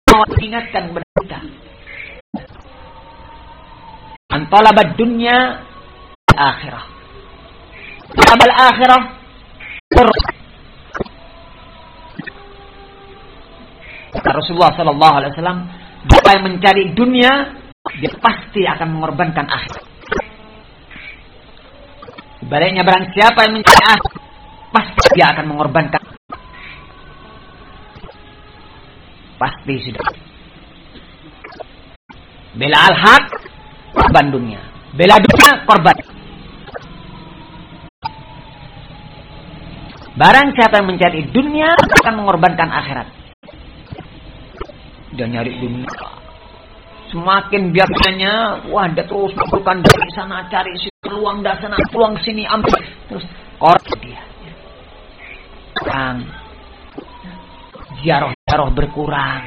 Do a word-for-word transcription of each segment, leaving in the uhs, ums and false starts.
mau ingatkan kepada kita. Antalabad dunya akhirah. Talabal akhirah kata Rasulullah sallallahu alaihi wasallam, siapa yang mencari dunia, dia pasti akan mengorbankan akhirat. Sebaliknya barang siapa yang mencari akhirat, pasti dia akan mengorbankan. Pasti sudah. Bela al-haq, korban dunia. Bela dunia, korban. Barang siapa yang mencari dunia akan mengorbankan akhirat. Dia nyari dunia. Semakin biasanya, wah dia terus melakukan dari sana cari sini, peluang dari sana, peluang sini ambil, terus korban dia. Kurang, ziarah-ziarah berkurang,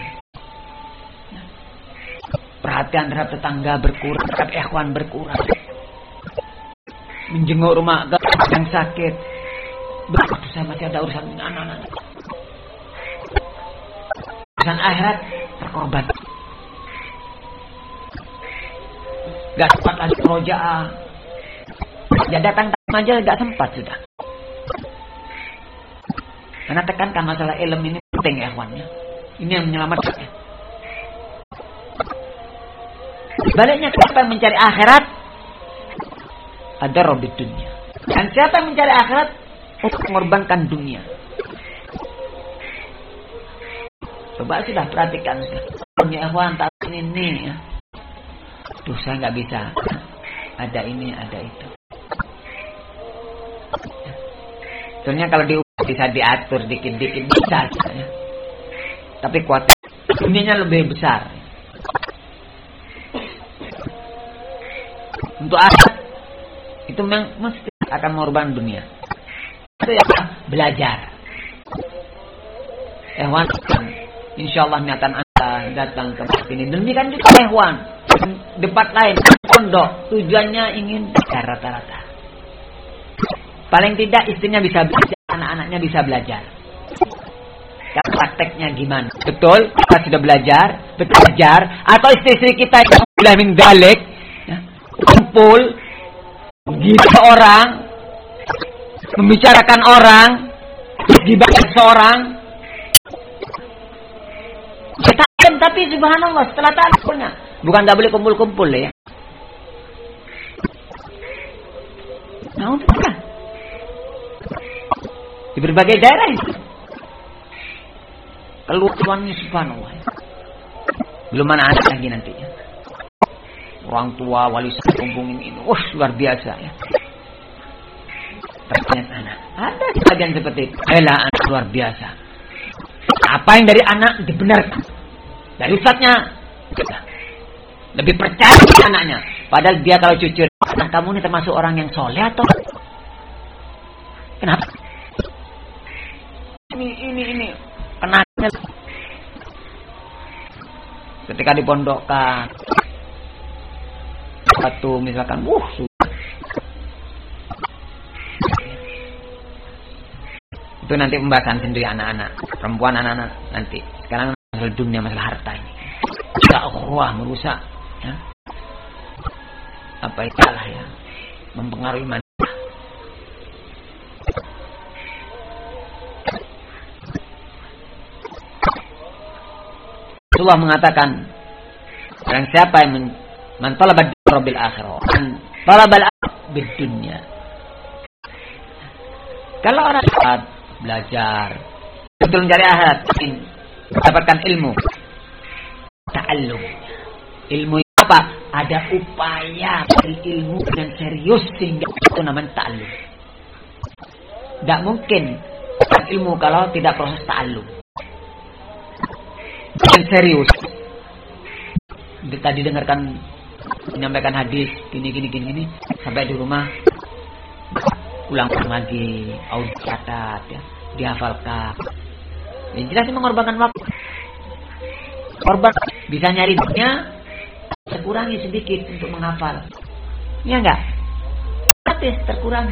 perhatian terhadap tetangga berkurang, terhadap ikhwan berkurang, menjenguk rumah yang sakit. Betul, saya masih ada urusan anak-anak. Urusan akhirat terkorban. Gak sempat lagi rojaah. Ya datang aja gak sempat sudah. Karena tekankan masalah ilmu ini penting ya kawannya. Ini yang menyelamatkan. Sebaliknya siapa yang mencari akhirat, ada robit dunia. Dan siapa yang mencari akhirat untuk mengorbankan dunia. Coba sudah perhatikan sudah. Punya ikhwan tak ini ya. Duh saya nggak bisa. Ada ini, ada itu. Sebenarnya kalau di bisa diatur dikit-dikit bisa ya. Tapi kuat dunianya lebih besar. Untuk akhirat itu memang mesti akan mengorbankan dunia. Itu ya belajar. Ehwan, insyaallah niatan Anda datang ke tempat ini. Demikian juga ehwan, debat lain, pondok, tujuannya ingin belajar rata-rata. Paling tidak istrinya bisa belajar, anak-anaknya bisa belajar. Ya, prakteknya gimana? Betul, kita sudah belajar, belajar, atau istri-istri kita yang sudah min dalik, ya, kumpul, gila orang, membicarakan orang, dibahas seorang. Kita akan, tapi subhanallah setelah takluknya, bukan tak boleh kumpul-kumpul ya. Nah, untuk apa? Di berbagai daerah itu. Keluarnya subhanallah. Belum mana ada lagi nantinya. Orang tua, wali saya kumpulin ini. Wah, luar biasa ya. Terkait anak. Ada sebagian seperti itu. Elah, anak luar biasa. Apa yang dari anak dibenarkan. Dari ustadznya. Lebih percaya dengan anaknya. Padahal dia kalau jujur. Anak kamu ini termasuk orang yang soleh atau? Kenapa? Ini, ini, ini. Kenanya. Ketika dipondokkan. Satu misalkan. Wuh, sudah. Itu nanti pembahasan sendiri anak-anak. Perempuan anak-anak nanti. Sekarang masalah dunia, masalah harta ini. Dakwah merusak. Ya. Apa itulah ya. Mempengaruhi manusia. Rasulullah mengatakan, barang siapa yang men- mentalabad bil akhirah, mentalabal bid dunya. Kalau orang belajar, betul mencari akhirat, mendapatkan ilmu, ta'allum. Ilmu itu apa? Ada upaya dari ilmu dengan serius sehingga itu namanya ta'allum. Tidak mungkin ilmu kalau tidak proses ta'allum. Yang serius. Tadi dengarkan menyampaikan hadis gini gini gini gini sampai di rumah ulang lagi, audio catat ya, dihafalkan. Yang jelas ini mengorbankan waktu. Korban bisa nyari dunia, terkurangi sedikit untuk menghafal. Ya enggak? Gratis terkurangi.